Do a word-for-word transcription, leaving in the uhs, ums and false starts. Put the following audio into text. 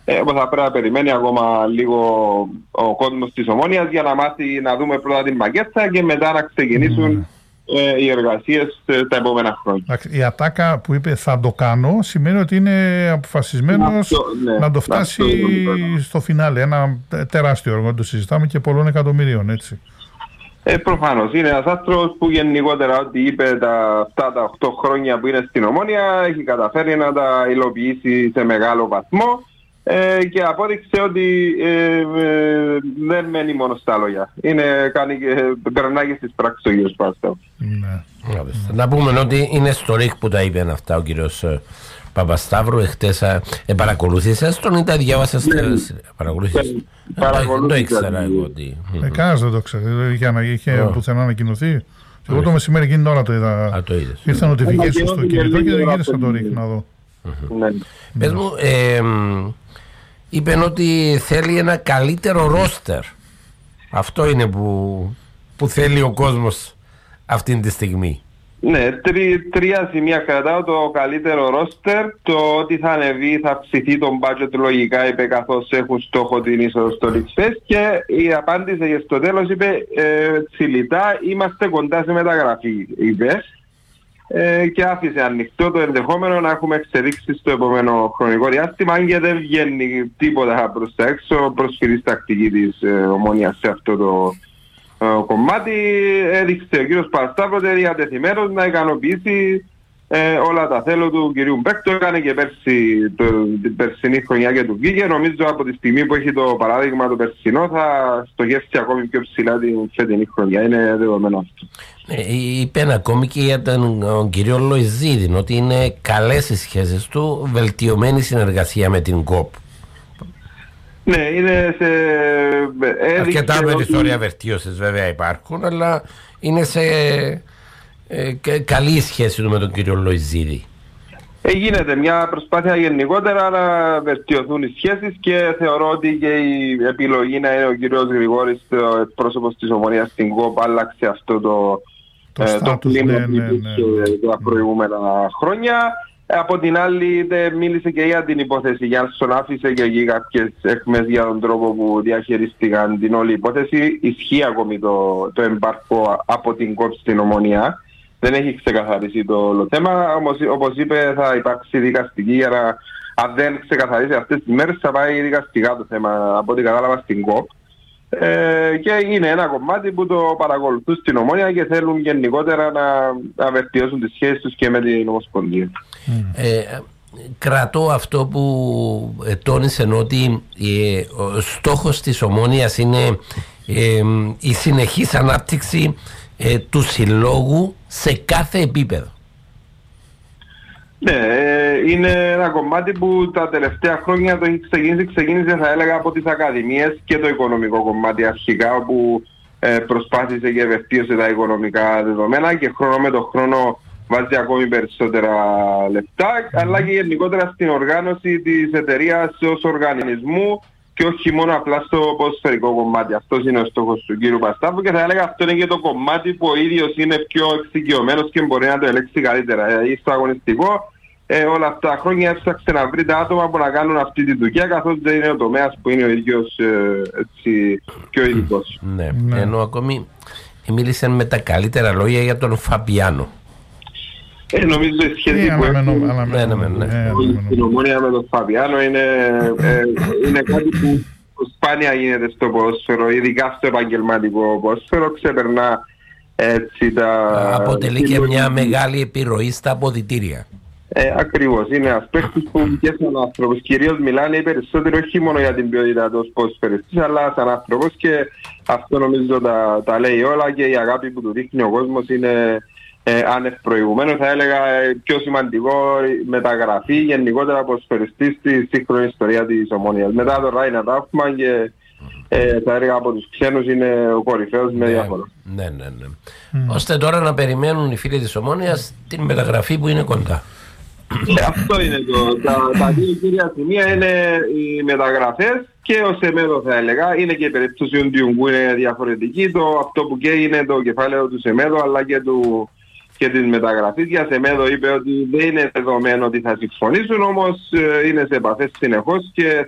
Ε, θα πρέπει να περιμένει ακόμα λίγο ο κόσμος της Ομόνοιας για να μάθει να δούμε πρώτα την μακέτα και μετά να ξεκινήσουν mm. ε, οι εργασίες ε, τα επόμενα χρόνια. Η ατάκα που είπε θα το κάνω σημαίνει ότι είναι αποφασισμένος να το, ναι, να το φτάσει να το στο φινάλε. Ένα τεράστιο έργο, το συζητάμε και πολλών εκατομμυρίων, έτσι. Ε, προφανώς είναι ένας άνθρωπος που γενικότερα ό,τι είπε τα, αυτά τα οκτώ χρόνια που είναι στην Ομόνια έχει καταφέρει να τα υλοποιήσει σε μεγάλο βαθμό. Ε, και απόδειξε ότι ε, ε, δεν μένει μόνο στα λόγια. Είναι, κάνει και περνάει και στις πράξεις ο κύριος Παπασταύρου. Ναι. Να πούμε ότι είναι στο ΡΙΚ που τα είπε αυτά ο κύριος Παπασταύρου. Εχθές ε, παρακολουθήσες τον ή τα διάβασες? Ναι. Παρακολουθήσεις. Δεν το ήξερα εγώ ότι... Ε, κανένας δεν το ξέρει. Είχε, είχε oh. πουθενά ανακοινωθεί. Εγώ το μεσημέρι εκείνη την ώρα το είδα. Α, το είδες. Ήρθα notification στο κινητό και δεν γύρισα το ΡΙΚ να δω. Πες μου, είπεν ότι θέλει ένα καλύτερο ρόστερ. Αυτό είναι που, που θέλει ο κόσμος αυτή τη στιγμή. Ναι, τρι, τρία σημεία κρατάω. Το καλύτερο ρόστερ, το ότι θα ανεβεί, θα αυξηθεί το budget λογικά, είπε, καθώς έχουν στόχο την είσοδο στο League Fest, και η απάντηση και στο τέλος είπε ε, τσιλιτά, είμαστε κοντά σε μεταγραφή, είπε. Ε, και άφησε ανοιχτό το ενδεχόμενο να έχουμε εξελίξει στο επόμενο χρονικό διάστημα, αν και δεν βγαίνει τίποτα προς τα έξω προσφυρής τακτική της ε, Ομόνοιας σε αυτό το ε, κομμάτι. Έδειξε ο κύριος Παπασταύρου διατεθειμένος να ικανοποιήσει ε, όλα τα θέλω του κυρίου Μπέκ. Το έκανε και πέρσι, το, την περσινή χρονιά και του βγήκε. Νομίζω από τη στιγμή που έχει το παράδειγμα το περσινό θα στοχεύσει ακόμη πιο ψηλά την φετινή χρονιά. Είναι δεδομένο αυτό. Ε, είπε ακόμη και για τον, τον κύριο Λοϊζίδη ότι είναι καλές οι σχέσεις του, βελτιωμένη συνεργασία με την ΚΟΠ. Ναι, είναι σε... Αρκετά περιθώρια ότι... βελτίωσης βέβαια υπάρχουν, αλλά είναι σε ε, καλή σχέση του με τον κύριο Λοϊζίδη. Ε, γίνεται μια προσπάθεια γενικότερα να βελτιωθούν οι σχέσεις και θεωρώ ότι και η επιλογή να είναι ο κύριος Γρηγόρης, το πρόσωπος της Ομονίας στην ΚΟΠ, άλλαξε αυτό το, το, ε, το κλίμα ναι, ναι, ναι, ναι. τα προηγούμενα χρόνια. Από την άλλη μίλησε και για την υπόθεση Γιάννσον, άφησε και εκεί κάποιες έχμες για τον τρόπο που διαχειριστήκαν την όλη υπόθεση. Ισχύει ακόμη το, το εμπάρκο από την ΚΟΠ στην Ομονία. Δεν έχει ξεκαθαρίσει το όλο θέμα. Όμως, όπως είπε, θα υπάρξει δικαστική για να, αν δεν ξεκαθαρίσει αυτές τις μέρες, θα πάει δικαστικά το θέμα, από ό,τι κατάλαβα, στην ΚΟΠ. Ε, και είναι ένα κομμάτι που το παρακολουθούν στην Ομόνια και θέλουν γενικότερα να, να βελτιώσουν τις σχέσεις τους και με την Ομοσπονδία. Ε, κρατώ αυτό που ε, τόνισε, ότι ε, ο στόχος της Ομόνιας είναι ε, η συνεχής ανάπτυξη ε, του συλλόγου σε κάθε επίπεδο. Ναι, είναι ένα κομμάτι που τα τελευταία χρόνια το έχει ξεκίνησει, ξεκίνησε θα έλεγα από τις ακαδημίες και το οικονομικό κομμάτι αρχικά, όπου ε, προσπάθησε και βελτίωσε τα οικονομικά δεδομένα και χρόνο με το χρόνο βάζει ακόμη περισσότερα λεπτά, αλλά και γενικότερα στην οργάνωση της εταιρείας ως οργανισμού και όχι μόνο απλά στο ποδοσφαιρικό κομμάτι. Αυτός είναι ο στόχος του κύριου Παπασταύρου και θα έλεγα αυτό είναι και το κομμάτι που ο ίδιος είναι πιο εξοικειωμένος και μπορεί να το ελέγξει καλύτερα. Δηλαδή στο αγωνιστικό ε, όλα αυτά τα χρόνια έψαξε να βρει τα άτομα που να κάνουν αυτή τη δουλειά, καθώς δεν είναι ο τομέας που είναι ο ίδιος ε, έτσι, πιο ειδικός. Ναι, ναι. Ενώ ακόμη μίλησε με τα καλύτερα λόγια για τον Φαπιάνο. Ε, νομίζω η σχέση που έχουμε στην Ομόνια με τον Φαπιάνο είναι, ε, είναι κάτι που σπάνια γίνεται στο ποδόσφαιρο, ειδικά στο επαγγελματικό ποδόσφαιρο, ξεπερνά έτσι τα... Αποτελεί και μια μεγάλη επιρροή στα αποδυτήρια. Ε, ακριβώς, είναι ένας παίκτης που και σαν άνθρωπος κυρίως μιλάνε οι περισσότεροι όχι μόνο για την ποιότητα του ποδοσφαιριστής, αλλά σαν άνθρωπος, και αυτό νομίζω τα, τα λέει όλα και η αγάπη που του δείχνει ο κόσμος είναι ε, άνευ προηγουμένου. Θα έλεγα ε, πιο σημαντικό μεταγραφή γενικότερα ποδοσφαιριστής στη σύγχρονη ιστορία της Ομόνοιας. Μετά το Ράινα Τάφμαν και ε, θα έλεγα από τους ξένους είναι ο κορυφαίος με διάφορα. Ναι, ναι, ναι. Mm. Ώστε τώρα να περιμένουν οι φίλοι της Ομόνοιας την μεταγραφή που είναι κοντά. Ε, αυτό είναι το. Τα, τα δύο κύρια σημεία είναι οι μεταγραφές και ο Σεμέδο θα έλεγα. Είναι και η περίπτωση του Ντιουγκού είναι διαφορετική. Το, αυτό που καίει είναι το κεφάλαιο του Σεμέδο αλλά και, του, και της μεταγραφής. Για Σεμέδο είπε ότι δεν είναι δεδομένο ότι θα συμφωνήσουν, όμως ε, είναι σε επαφές συνεχώς και